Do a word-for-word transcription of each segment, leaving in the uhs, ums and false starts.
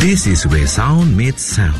This is where sound meets sound.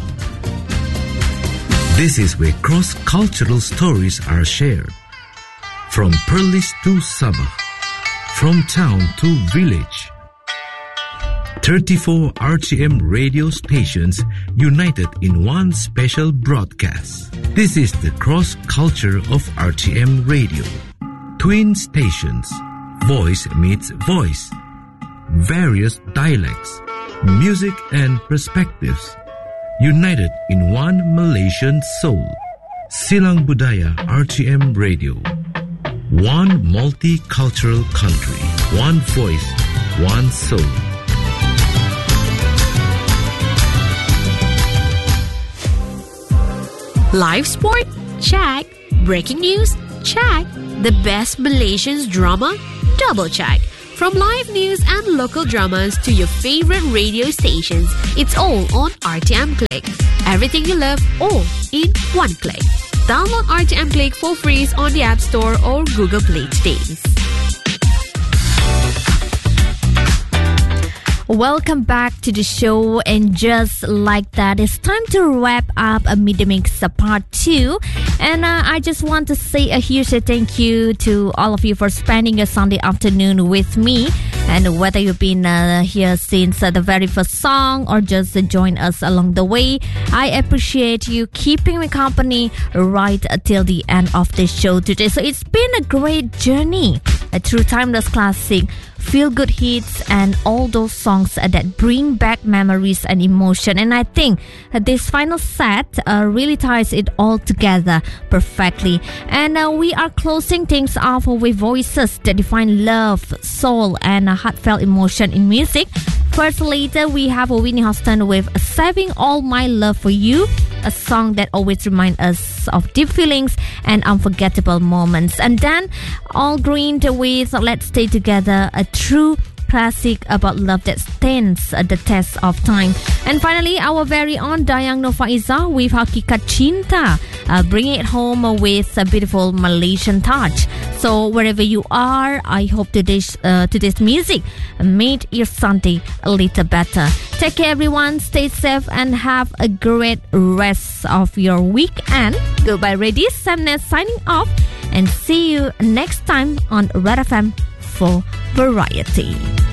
This is where cross-cultural stories are shared. From Perlis to Sabah, from town to village. thirty-four R T M radio stations united in one special broadcast. This is the cross-culture of R T M radio. Twin stations, voice meets voice. Various dialects, music and perspectives, united in one Malaysian soul. Silang Budaya R T M Radio. One multicultural country, one voice, one soul. Live sport? Check. Breaking news? Check. The best Malaysian drama? Double check. From live news and local dramas to your favorite radio stations, it's all on R T M Click. Everything you love, all in one click. Download R T M Click for free on the App Store or Google Play today. Welcome back to the show, and just like that, it's time to wrap up a Meet the Mix part two. And uh, I just want to say a huge thank you to all of you for spending your Sunday afternoon with me. And whether you've been uh, here since uh, the very first song or just uh, join us along the way, I appreciate you keeping me company right till the end of the show today. So it's been a great journey uh, through timeless classic, feel-good hits, and all those songs uh, that bring back memories and emotion. And I think uh, this final set uh, really ties it all together perfectly. And uh, we are closing things off with voices that define love, soul, and uh, heartfelt emotion in music. First, later, we have Whitney Houston with Saving All My Love For You, a song that always reminds us of deep feelings and unforgettable moments. And then, All Green with Let's Stay Together, a true classic about love that stands the test of time. And finally, our very own Dayang Nurfaiza with Hakikat Cinta, uh, bringing it home with a beautiful Malaysian touch. So wherever you are, I hope today's, uh, today's music made your Sunday a little better. Take care, everyone. Stay safe and have a great rest of your weekend. Goodbye, Redis. Samnet signing off, and see you next time on Red F M for Variety.